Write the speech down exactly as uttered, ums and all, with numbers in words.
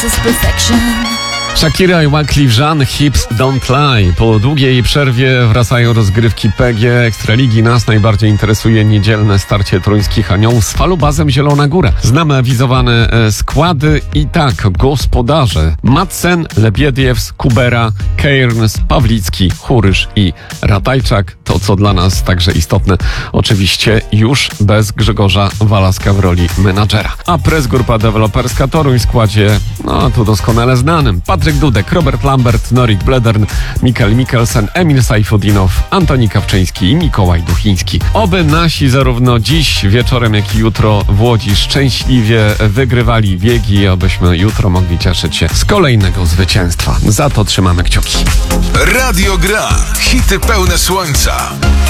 this is perfection. Shakira i Wyclef Jean, Hips Don't Lie. Po długiej przerwie wracają rozgrywki P G Ekstraligi. Nas najbardziej interesuje niedzielne starcie toruńskich aniołów z Falubazem Zielona Góra. Znamy awizowane e, składy i tak, gospodarze: Madsen, Lebiediews, Kubera, Cairns, Pawlicki, Hurysz i Ratajczak. To, co dla nas także istotne, oczywiście już bez Grzegorza Walaska w roli menadżera. A Press Grupa Deweloperska Toruń w składzie, no tu doskonale znanym: Patryk Dudek, Robert Lambert, Norik Bledern, Mikael Mikkelsen, Emil Sajfudinow, Antoni Kawczyński i Mikołaj Duchiński. Oby nasi zarówno dziś wieczorem, jak i jutro w Łodzi szczęśliwie wygrywali biegi, abyśmy jutro mogli cieszyć się z kolejnego zwycięstwa. Za to trzymamy kciuki. Radio Gra. Hity pełne słońca.